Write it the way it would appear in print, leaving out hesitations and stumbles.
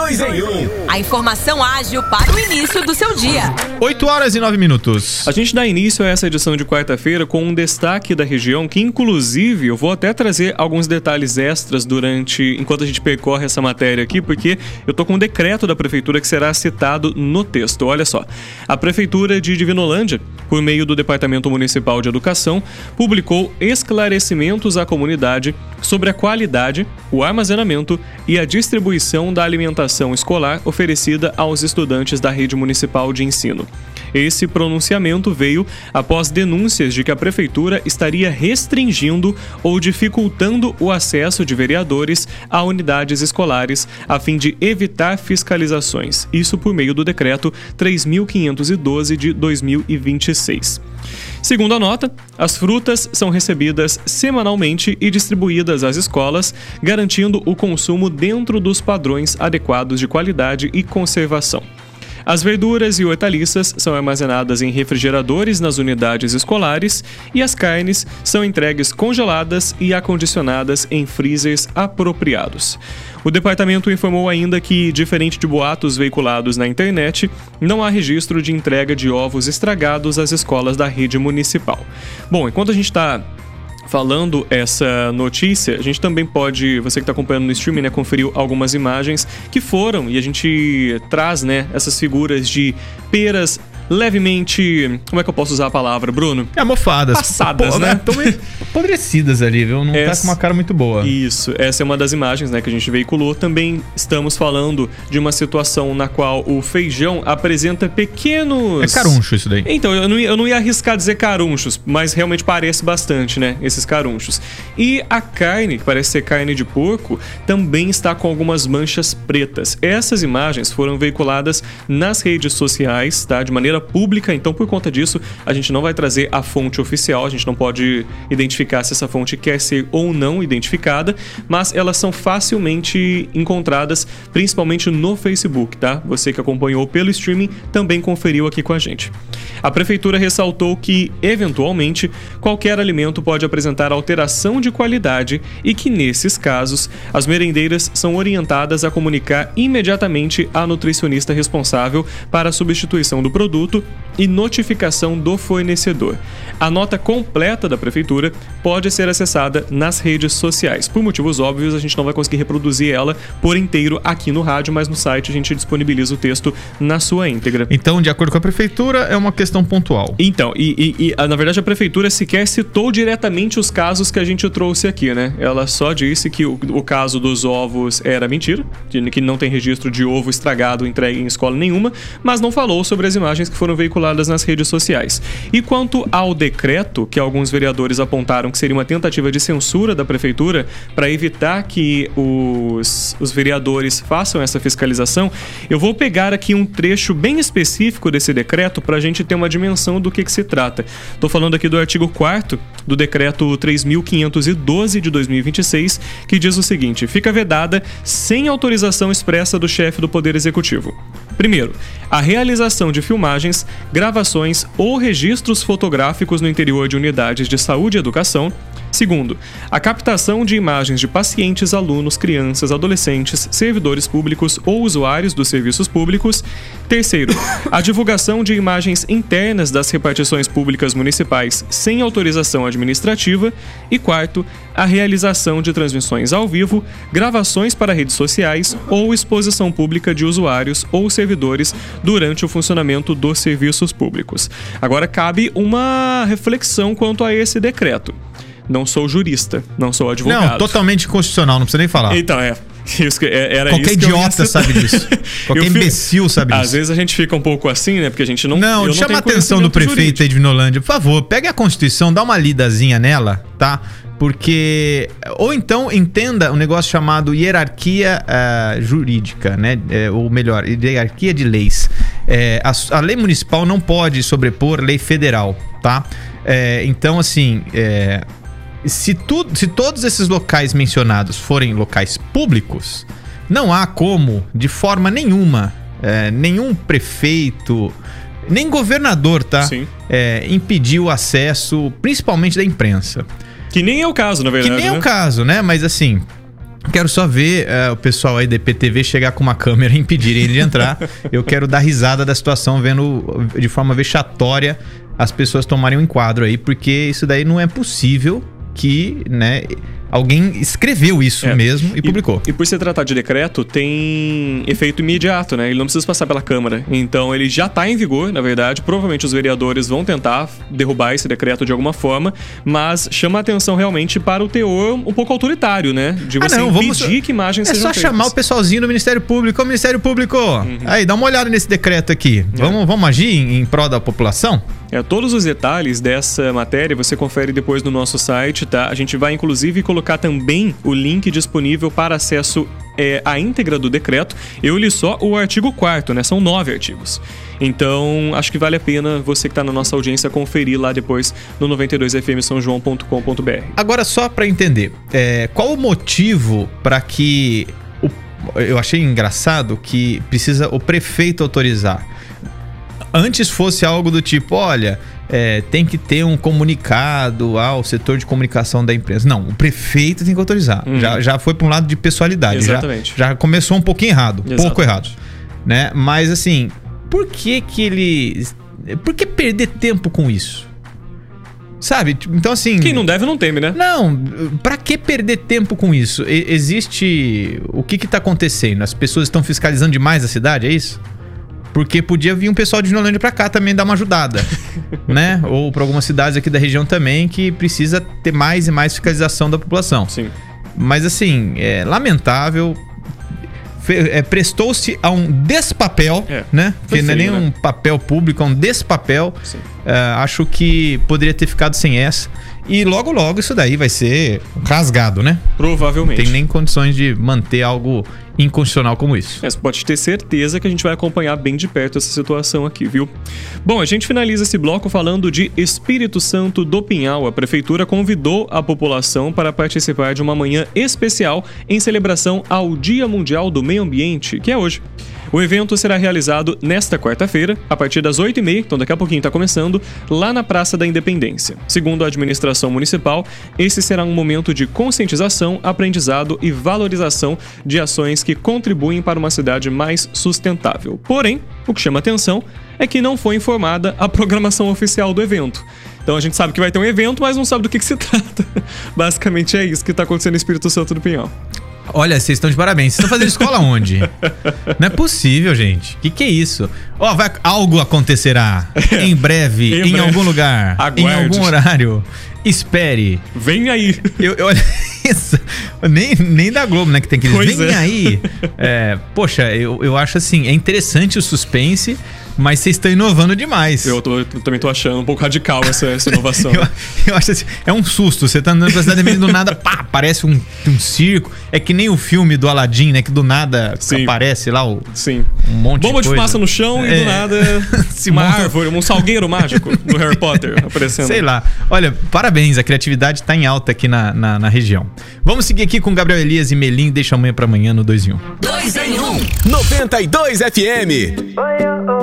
2 em 1. A informação ágil para o início do seu dia. 8h09. A gente dá início a essa edição de quarta-feira com um destaque da região que, inclusive, eu vou até trazer alguns detalhes extras enquanto a gente percorre essa matéria aqui, porque eu tô com um decreto da prefeitura que será citado no texto. Olha só, a prefeitura de Divinolândia, por meio do Departamento Municipal de Educação, publicou esclarecimentos à comunidade sobre a qualidade, o armazenamento e a distribuição da alimentação escolar oferecida aos estudantes da rede municipal de ensino. Esse pronunciamento veio após denúncias de que a prefeitura estaria restringindo ou dificultando o acesso de vereadores a unidades escolares a fim de evitar fiscalizações. Isso por meio do decreto 3.512 de 2026. Segundo a nota, as frutas são recebidas semanalmente e distribuídas às escolas, garantindo o consumo dentro dos padrões adequados de qualidade e conservação. As verduras e hortaliças são armazenadas em refrigeradores nas unidades escolares e as carnes são entregues congeladas e acondicionadas em freezers apropriados. O departamento informou ainda que, diferente de boatos veiculados na internet, não há registro de entrega de ovos estragados às escolas da rede municipal. Bom, enquanto a gente está falando essa notícia, a gente também pode, você que está acompanhando no streaming, né, conferiu algumas imagens que foram, e a gente traz, né, essas figuras de peras levemente, como é que eu posso usar a palavra, Bruno? Mofadas. Passadas, né? Estão meio apodrecidas ali, viu? Não tá com uma cara muito boa. Isso, essa é uma das imagens, né, que a gente veiculou. Também estamos falando de uma situação na qual o feijão apresenta pequenos... É caruncho isso daí. Então, eu não ia arriscar dizer carunchos, mas realmente parece bastante, né, esses carunchos. E a carne, que parece ser carne de porco, também está com algumas manchas pretas. Essas imagens foram veiculadas nas redes sociais, tá, de maneira pública, então por conta disso a gente não vai trazer a fonte oficial, a gente não pode identificar se essa fonte quer ser ou não identificada, mas elas são facilmente encontradas, principalmente no Facebook, tá? Você que acompanhou pelo streaming também conferiu aqui com a gente. A prefeitura ressaltou que, eventualmente, qualquer alimento pode apresentar alteração de qualidade e que, nesses casos, as merendeiras são orientadas a comunicar imediatamente à nutricionista responsável para a substituição do produto e notificação do fornecedor. A nota completa da prefeitura pode ser acessada nas redes sociais. Por motivos óbvios, a gente não vai conseguir reproduzir ela por inteiro aqui no rádio, mas no site a gente disponibiliza o texto na sua íntegra. Então, de acordo com a prefeitura, é uma questão pontual. Então, na verdade a prefeitura sequer citou diretamente os casos que a gente trouxe aqui, né? Ela só disse que o caso dos ovos era mentira, que não tem registro de ovo estragado entregue em escola nenhuma, mas não falou sobre as imagens que foram veiculadas nas redes sociais. E quanto ao decreto, que alguns vereadores apontaram que seria uma tentativa de censura da prefeitura para evitar que os vereadores façam essa fiscalização, eu vou pegar aqui um trecho bem específico desse decreto para a gente ter uma dimensão do que se trata. Estou falando aqui do artigo 4º do decreto 3.512 de 2026, que diz o seguinte: fica vedada, sem autorização expressa do chefe do Poder Executivo. Primeiro, a realização de filmagens, gravações ou registros fotográficos no interior de unidades de saúde e educação. Segundo, a captação de imagens de pacientes, alunos, crianças, adolescentes, servidores públicos ou usuários dos serviços públicos. Terceiro, a divulgação de imagens internas das repartições públicas municipais sem autorização administrativa. E quarto, a realização de transmissões ao vivo, gravações para redes sociais ou exposição pública de usuários ou servidores durante o funcionamento dos serviços públicos. Agora cabe uma reflexão quanto a esse decreto. Não sou jurista, não sou advogado. Não, totalmente inconstitucional, não precisa nem falar. Então, qualquer idiota sabe disso. Qualquer imbecil sabe disso. Às vezes a gente fica um pouco assim, né? Porque a gente não... Não, chama a atenção do prefeito aí de Divinolândia. Por favor, pegue a Constituição, dá uma lidazinha nela, tá? Porque... Ou então entenda um negócio chamado hierarquia jurídica, né? Ou melhor, hierarquia de leis. A lei municipal não pode sobrepor lei federal, tá? Então, assim... Se todos esses locais mencionados forem locais públicos, não há como, de forma nenhuma, nenhum prefeito, nem governador, tá? Impedir o acesso, principalmente da imprensa. Que nem é o caso, na verdade. Que nem é o caso, né? Mas assim, Quero só ver o pessoal aí da EPTV chegar com uma câmera e impedirem ele de entrar. Eu quero dar risada da situação, vendo de forma vexatória as pessoas tomarem um enquadro aí, porque isso daí não é possível que, né, alguém escreveu isso mesmo e publicou. E por se tratar de decreto, tem efeito imediato, né? Ele não precisa passar pela Câmara. Então ele já está em vigor, na verdade. Provavelmente os vereadores vão tentar derrubar esse decreto de alguma forma, mas chama a atenção realmente para o teor um pouco autoritário, né? De você impedir que imagens sejam feitas. É só chamar o pessoalzinho do Ministério Público. Ô, Ministério Público, aí, dá uma olhada nesse decreto aqui. Vamos agir em prol da população? Todos os detalhes dessa matéria você confere depois no nosso site, tá? A gente vai, inclusive, colocar também o link disponível para acesso à íntegra do decreto. Eu li só o artigo 4º, né? São 9 artigos. Então, acho que vale a pena você que está na nossa audiência conferir lá depois no 92fmsãojoão.com.br. Agora, só para entender, qual o motivo para que... Eu achei engraçado que precisa o prefeito autorizar. Antes fosse algo do tipo, olha, tem que ter um comunicado ao setor de comunicação da empresa. Não, o prefeito tem que autorizar. Já foi para um lado de pessoalidade. Exatamente. Já começou um pouquinho errado, pouco errado. Né? Mas assim, por que perder tempo com isso? Sabe? Então assim... Quem não deve não teme, né? Não, pra que perder tempo com isso? Existe... O que tá acontecendo? As pessoas estão fiscalizando demais a cidade, é isso? Porque podia vir um pessoal de Vinolândia pra cá também dar uma ajudada, né? Ou pra algumas cidades aqui da região também que precisa ter mais e mais fiscalização da população. Sim. Mas assim, é lamentável. Prestou-se a um despapel, né? Porque não é nem um papel público, é um despapel. Acho que poderia ter ficado sem essa. E logo, logo isso daí vai ser rasgado, né? Provavelmente. Não tem nem condições de manter algo inconstitucional como isso. Você pode ter certeza que a gente vai acompanhar bem de perto essa situação aqui, viu? Bom, a gente finaliza esse bloco falando de Espírito Santo do Pinhal. A prefeitura convidou a população para participar de uma manhã especial em celebração ao Dia Mundial do Meio Ambiente, que é hoje. O evento será realizado nesta quarta-feira, a partir das 8h30, então daqui a pouquinho está começando, lá na Praça da Independência. Segundo a administração municipal, esse será um momento de conscientização, aprendizado e valorização de ações que contribuem para uma cidade mais sustentável. Porém, o que chama atenção é que não foi informada a programação oficial do evento. Então a gente sabe que vai ter um evento, mas não sabe do que se trata. Basicamente é isso que está acontecendo no Espírito Santo do Pinhal. Olha, vocês estão de parabéns. Vocês estão fazendo escola onde? Não é possível, gente. Que é isso? Algo acontecerá em breve, em algum lugar, Aguarde. Em algum horário. Espere. Vem aí. Olha isso. Nem da Globo, né? Que tem que dizer. Vem aí. Poxa, eu acho assim, é interessante o suspense, mas vocês estão inovando demais. Eu também tô achando um pouco radical essa inovação. eu acho assim, é um susto. Você tá andando pela cidade e do nada, pá, aparece um circo. É que nem o filme do Aladdin, né? Que do nada aparece lá um monte bomba de coisa. De fumaça no chão e do nada uma árvore, um salgueiro mágico do Harry Potter aparecendo. Sei lá. Olha, parabéns, a criatividade tá em alta aqui na região. Vamos seguir aqui com Gabriel Elias e Melim. Deixa amanhã pra amanhã no 2 em 1. 2 em 1. 92 FM.